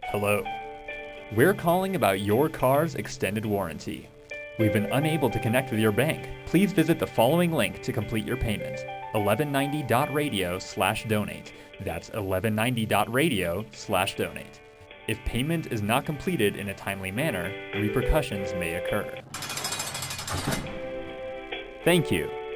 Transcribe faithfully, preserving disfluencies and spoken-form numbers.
Hello. We're calling about your car's extended warranty. We've been unable to connect with your bank. Please visit the following link to complete your payment. eleven ninety dot radio slash donate. That's eleven ninety dot radio slash donate. If payment is not completed in a timely manner, repercussions may occur. Thank you.